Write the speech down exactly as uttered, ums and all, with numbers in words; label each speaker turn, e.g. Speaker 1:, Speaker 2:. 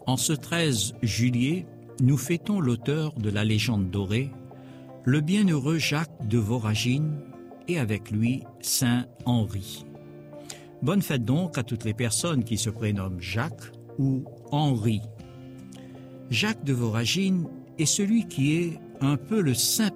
Speaker 1: En ce treize juillet, nous fêtons l'auteur de la légende dorée, le bienheureux Jacques de Voragine, et avec lui Saint Henri. Bonne fête donc à toutes les personnes qui se prénomment Jacques ou Henri. Jacques de Voragine est celui qui est un peu le saint